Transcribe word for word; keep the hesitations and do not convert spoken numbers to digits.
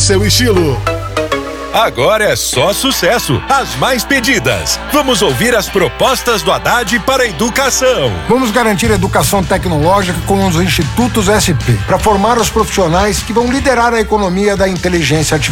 seu estilo. Agora é só sucesso, as mais pedidas. Vamos ouvir as propostas do Haddad para a educação. Vamos garantir a educação tecnológica com os institutos S P, para formar os profissionais que vão liderar a economia da inteligência artificial.